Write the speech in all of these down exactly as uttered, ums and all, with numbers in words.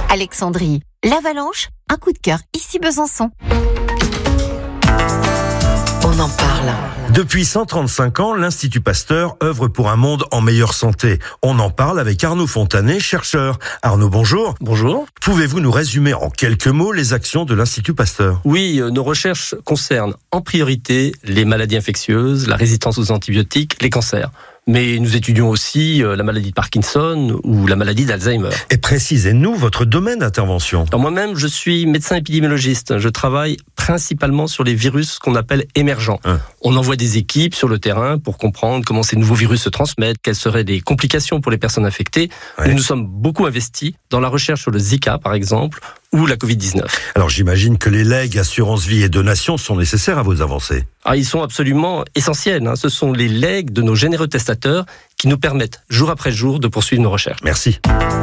Alexandrie, l'Avalanche, un coup de cœur ici Besançon. On en parle. Depuis cent trente-cinq ans, l'Institut Pasteur œuvre pour un monde en meilleure santé. On en parle avec Arnaud Fontanet, chercheur. Arnaud, bonjour. Bonjour. Pouvez-vous nous résumer en quelques mots les actions de l'Institut Pasteur ? Oui, nos recherches concernent en priorité les maladies infectieuses, la résistance aux antibiotiques, les cancers. Mais nous étudions aussi la maladie de Parkinson ou la maladie d'Alzheimer. Et précisez-nous votre domaine d'intervention. Alors moi-même, je suis médecin épidémiologiste. Je travaille principalement sur les virus qu'on appelle émergents. Hein. On envoie des équipes sur le terrain pour comprendre comment ces nouveaux virus se transmettent, quelles seraient les complications pour les personnes infectées. Ouais. Nous nous sommes beaucoup investis dans la recherche sur le Zika, par exemple, ou la covid dix-neuf. Alors j'imagine que les legs, assurance vie et donations sont nécessaires à vos avancées. Ah, ils sont absolument essentiels. Hein. Ce sont les legs de nos généreux testateurs qui nous permettent, jour après jour, de poursuivre nos recherches. Merci.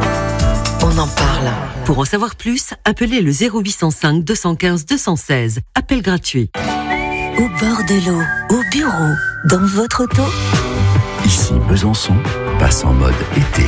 On en parle. Pour en savoir plus, appelez le zéro huit cent cinq deux cent quinze deux cent seize. Appel gratuit. Au bord de l'eau, au bureau, dans votre auto. Ici, Besançon passe en mode été.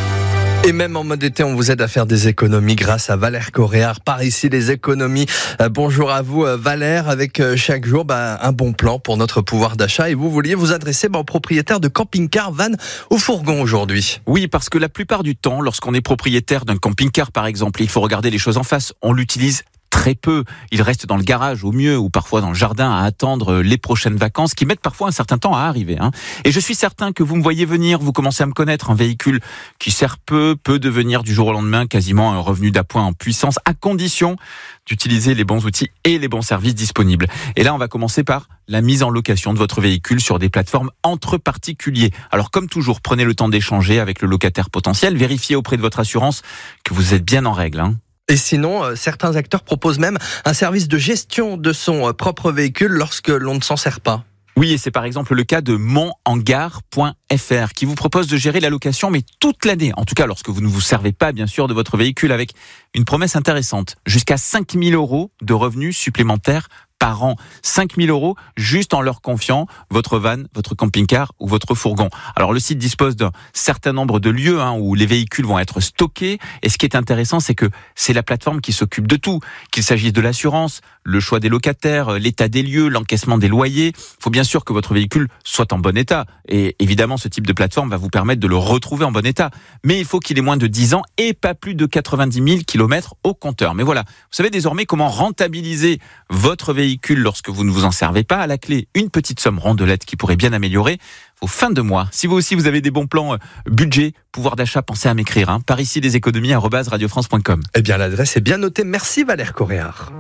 Et même en mode été, on vous aide à faire des économies grâce à Valère Coréard. Par ici, les économies. Euh, bonjour à vous, euh, Valère, avec euh, chaque jour bah, un bon plan pour notre pouvoir d'achat. Et vous vouliez vous adresser bah, aux propriétaires de camping-car, van ou fourgon aujourd'hui. Oui, parce que la plupart du temps, lorsqu'on est propriétaire d'un camping-car, par exemple, il faut regarder les choses en face. On l'utilise très peu. Il reste dans le garage au mieux ou parfois dans le jardin à attendre les prochaines vacances qui mettent parfois un certain temps à arriver. Hein. Et je suis certain que vous me voyez venir, vous commencez à me connaître. Un véhicule qui sert peu peut devenir du jour au lendemain quasiment un revenu d'appoint en puissance à condition d'utiliser les bons outils et les bons services disponibles. Et là, on va commencer par la mise en location de votre véhicule sur des plateformes entre particuliers. Alors comme toujours, prenez le temps d'échanger avec le locataire potentiel, vérifiez auprès de votre assurance que vous êtes bien en règle. Hein. Et sinon, euh, certains acteurs proposent même un service de gestion de son euh, propre véhicule lorsque l'on ne s'en sert pas. Oui, et c'est par exemple le cas de mon hangar point f r qui vous propose de gérer la location, mais toute l'année. En tout cas, lorsque vous ne vous servez pas, bien sûr, de votre véhicule, avec une promesse intéressante. Jusqu'à cinq mille euros de revenus supplémentaires par an. cinq mille euros juste en leur confiant votre van, votre camping-car ou votre fourgon. Alors le site dispose d'un certain nombre de lieux hein, où les véhicules vont être stockés. Et ce qui est intéressant, c'est que c'est la plateforme qui s'occupe de tout. Qu'il s'agisse de l'assurance, le choix des locataires, l'état des lieux, l'encaissement des loyers. Il faut bien sûr que votre véhicule soit en bon état. Et évidemment, ce type de plateforme va vous permettre de le retrouver en bon état. Mais il faut qu'il ait moins de dix ans et pas plus de quatre-vingt-dix mille kilomètres au compteur. Mais voilà, vous savez désormais comment rentabiliser votre véhicule lorsque vous ne vous en servez pas. À la clé, une petite somme rondelette qui pourrait bien améliorer vos fins de mois. Si vous aussi vous avez des bons plans euh, budget, pouvoir d'achat, pensez à m'écrire. Hein. Par ici, les économies arobase radio france point com. Eh bien, l'adresse est bien notée. Merci Valère Coréard.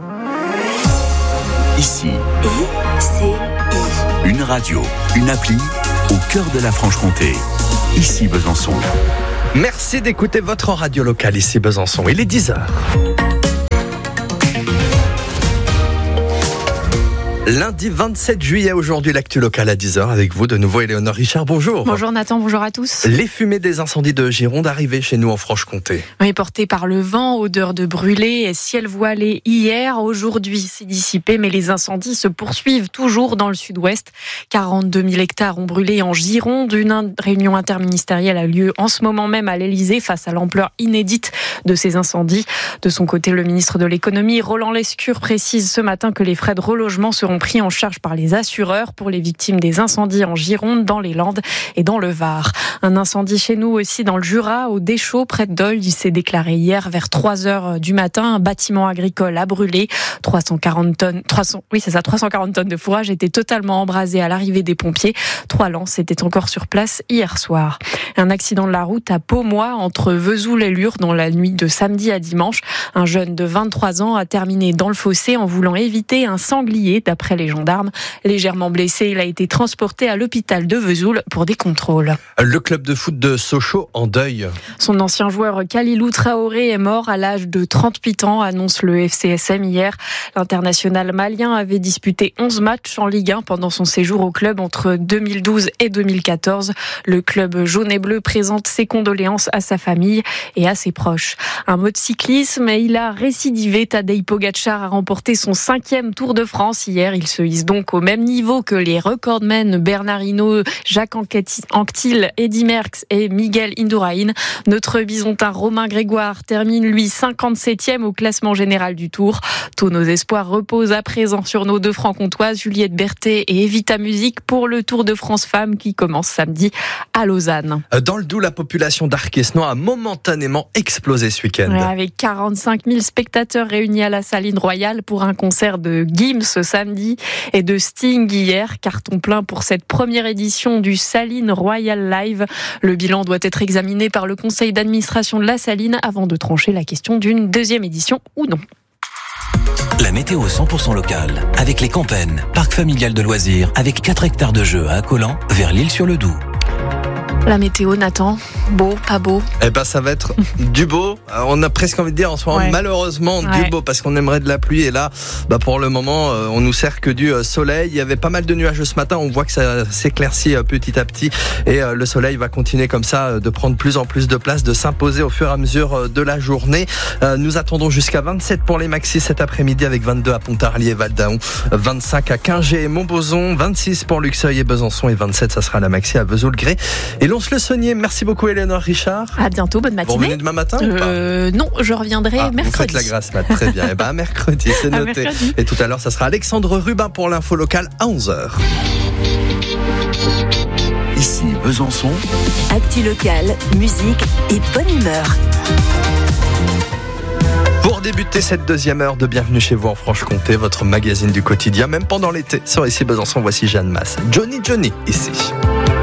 Ici, I C I. une radio, une appli au cœur de la Franche-Comté. Ici Besançon. Merci d'écouter votre radio locale ici Besançon. Il est dix heures. Lundi vingt-sept juillet, aujourd'hui, l'actu locale à dix heures. Avec vous, de nouveau, Éléonore Richard. Bonjour. Bonjour Nathan, bonjour à tous. Les fumées des incendies de Gironde arrivées chez nous en Franche-Comté. Oui, portées par le vent, odeur de brûlé et ciel voilé hier. Aujourd'hui, c'est dissipé, mais les incendies se poursuivent toujours dans le sud-ouest. quarante-deux mille hectares ont brûlé en Gironde. Une réunion interministérielle a lieu en ce moment même à l'Elysée face à l'ampleur inédite de ces incendies. De son côté, le ministre de l'économie, Roland Lescure, précise ce matin que les frais de relogement seront pris en charge par les assureurs pour les victimes des incendies en Gironde, dans les Landes et dans le Var. Un incendie chez nous aussi dans le Jura, au Deschaux, près de Dole. Il s'est déclaré hier vers trois heures du matin. Un bâtiment agricole a brûlé. trois cent quarante tonnes, trois cents, oui, c'est ça, trois cent quarante tonnes de fourrage étaient totalement embrasées à l'arrivée des pompiers. Trois lances étaient encore sur place hier soir. Un accident de la route à Pomois, entre Vesoul et Lure, dans la nuit de samedi à dimanche. Un jeune de vingt-trois ans a terminé dans le fossé en voulant éviter un sanglier, d'après les gendarmes. Légèrement blessé, il a été transporté à l'hôpital de Vesoul pour des contrôles. Le club de foot de Sochaux en deuil. Son ancien joueur Khalilou Traoré est mort à l'âge de trente-huit ans, annonce le F C S M hier. L'international malien avait disputé onze matchs en Ligue un pendant son séjour au club entre deux mille douze et deux mille quatorze. Le club jaune et bleu présente ses condoléances à sa famille et à ses proches. Un mot de cyclisme, il a récidivé. Tadej Pogačar a remporté son cinquième Tour de France hier. hier. Il se hisse donc au même niveau que les recordmen Bernard Hinault, Jacques Anquetil, Eddy Merckx et Miguel Indurain. Notre bisontin Romain Grégoire termine lui cinquante-septième au classement général du Tour. Tous nos espoirs reposent à présent sur nos deux franc-comtoises, Juliette Berthet et Evita Musique, pour le Tour de France Femmes qui commence samedi à Lausanne. Dans le Doubs, la population d'Arquesnois a momentanément explosé ce week-end. Ouais, avec quarante-cinq mille spectateurs réunis à la Saline Royale pour un concert de Gims ce samedi et de Sting hier. Carton plein pour cette première édition du Saline Royal Live. Le bilan doit être examiné par le conseil d'administration de la Saline avant de trancher la question d'une deuxième édition ou non. La météo cent pour cent locale avec les Campennes, parc familial de loisirs avec quatre hectares de jeux à Accolant vers l'Île-sur-le-Doubs. La météo, Nathan, beau, pas beau? Eh ben, ça va être du beau. On a presque envie de dire en ce moment, ouais. malheureusement, ouais. du beau, parce qu'on aimerait de la pluie. Et là, bah, pour le moment, on nous sert que du soleil. Il y avait pas mal de nuages ce matin. On voit que ça s'éclaircit petit à petit. Et le soleil va continuer comme ça, de prendre plus en plus de place, de s'imposer au fur et à mesure de la journée. Nous attendons jusqu'à vingt-sept pour les maxis cet après-midi, avec vingt-deux à Pontarlier et Val-d'Aon, vingt-cinq à Quingey et Montbozon, vingt-six pour Luxeuil et Besançon, et vingt-sept, ça sera la maxi à Vesoul-Grès et Lons-le-Saunier. Merci beaucoup, Eleonore Richard. À bientôt, bonne matinée. Vous revenez demain matin euh, ou pas? Non, je reviendrai ah, mercredi. Vous faites la grasse mat, très bien. Et ben, mercredi, c'est noté. Mercredi. Et tout à l'heure, ça sera Alexandre Rubin pour l'info locale à onze heures. Ici Besançon. Actu locale, musique et bonne humeur. Pour débuter cette deuxième heure de Bienvenue chez vous en Franche-Comté, votre magazine du quotidien, même pendant l'été, sur Ici Besançon, voici Jeanne Masse. Johnny Johnny, ici.